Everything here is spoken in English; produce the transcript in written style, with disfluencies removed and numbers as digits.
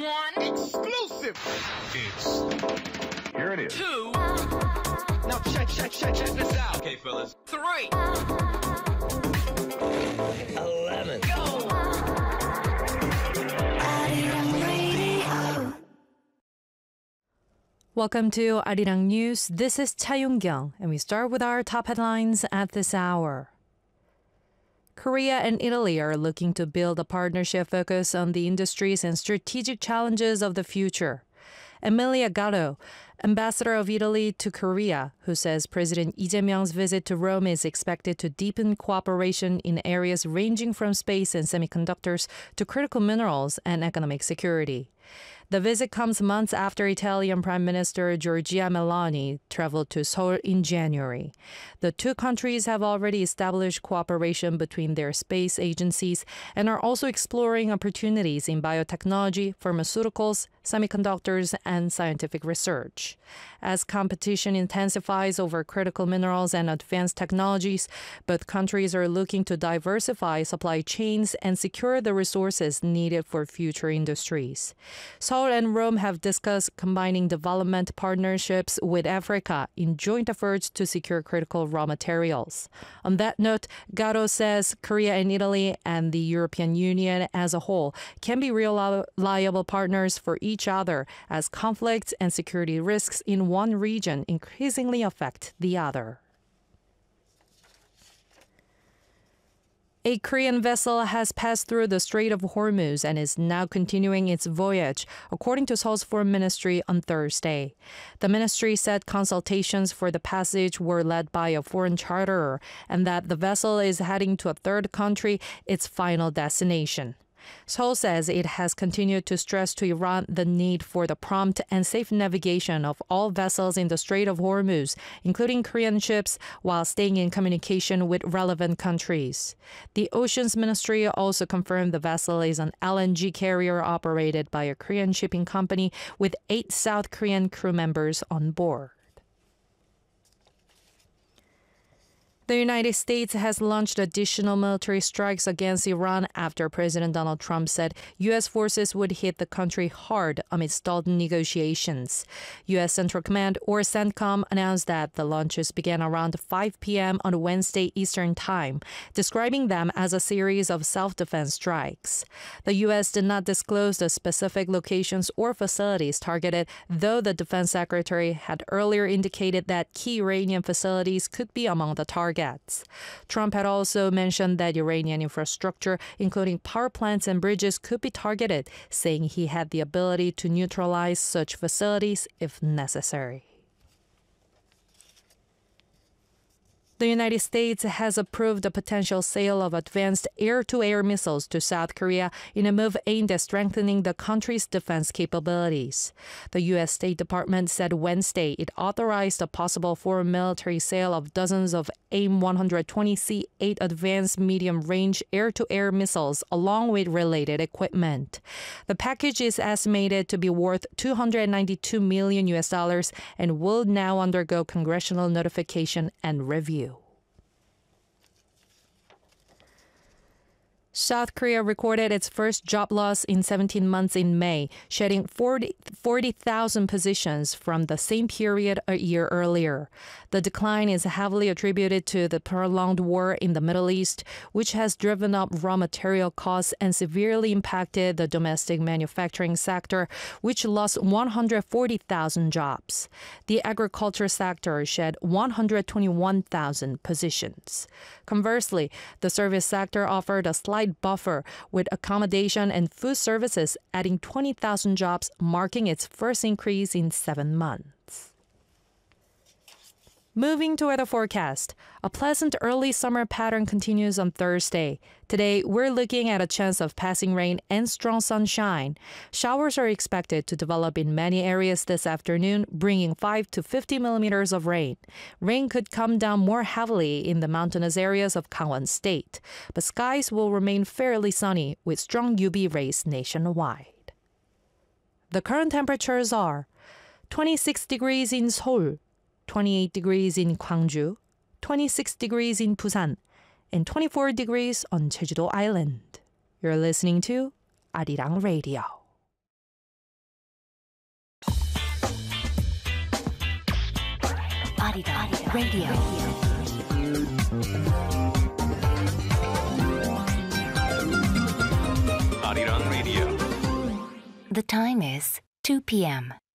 One. Exclusive. Here it is. Two. Now check this out. Okay, fellas. Three. 11. Go. Welcome to Arirang News. This is Cha Yong-kyung, and we start with our top headlines at this hour. Korea and Italy are looking to build a partnership focused on the industries and strategic challenges of the future. Emilia Gatto, ambassador of Italy to Korea, who says President Lee Jae-myung's visit to Rome is expected to deepen cooperation in areas ranging from space and semiconductors to critical minerals and economic security. The visit comes months after Italian Prime Minister Giorgia Meloni traveled to Seoul in January. The two countries have already established cooperation between their space agencies and are also exploring opportunities in biotechnology, pharmaceuticals, semiconductors, and scientific research. As competition intensifies over critical minerals and advanced technologies, both countries are looking to diversify supply chains and secure the resources needed for future industries. Seoul and Rome have discussed combining development partnerships with Africa in joint efforts to secure critical raw materials. On that note, Gatto says Korea and Italy and the European Union as a whole can be reliable partners for each other as conflicts and security risks in one region increasingly affect the other. A Korean vessel has passed through the Strait of Hormuz and is now continuing its voyage, according to Seoul's Foreign Ministry on Thursday. The ministry said consultations for the passage were led by a foreign charterer and that the vessel is heading to a third country, its final destination. Seoul says it has continued to stress to Iran the need for the prompt and safe navigation of all vessels in the Strait of Hormuz, including Korean ships, while staying in communication with relevant countries. The Oceans Ministry also confirmed the vessel is an LNG carrier operated by a Korean shipping company with 8 South Korean crew members on board. The United States has launched additional military strikes against Iran after President Donald Trump said U.S. forces would hit the country hard amid stalled negotiations. U.S. Central Command, or CENTCOM, announced that the launches began around 5 p.m. on Wednesday Eastern Time, describing them as a series of self-defense strikes. The U.S. did not disclose the specific locations or facilities targeted, though the Defense Secretary had earlier indicated that key Iranian facilities could be among the targets. Trump had also mentioned that Iranian infrastructure, including power plants and bridges, could be targeted, saying he had the ability to neutralize such facilities if necessary. The United States has approved the potential sale of advanced air-to-air missiles to South Korea in a move aimed at strengthening the country's defense capabilities. The U.S. State Department said Wednesday it authorized a possible foreign military sale of dozens of AIM-120C-8 advanced medium-range air-to-air missiles along with related equipment. The package is estimated to be worth $292 million and will now undergo congressional notification and review. South Korea recorded its first job loss in 17 months in May, shedding 40,000 positions from the same period a year earlier. The decline is heavily attributed to the prolonged war in the Middle East, which has driven up raw material costs and severely impacted the domestic manufacturing sector, which lost 140,000 jobs. The agriculture sector shed 121,000 positions. Conversely, the service sector offered a slight buffer, with accommodation and food services adding 20,000 jobs, marking its first increase in 7 months. Moving to weather forecast, a pleasant early summer pattern continues on Thursday. Today, we're looking at a chance of passing rain and strong sunshine. Showers are expected to develop in many areas this afternoon, bringing 5 to 50 millimeters of rain. Rain could come down more heavily in the mountainous areas of Gangwon State, but skies will remain fairly sunny with strong UV rays nationwide. The current temperatures are 26 degrees in Seoul, 28 degrees in Gwangju, 26 degrees in Busan, and 24 degrees on Jeju-do Island. You're listening to Arirang Radio. Arirang Radio. Arirang Radio. The time is 2 p.m.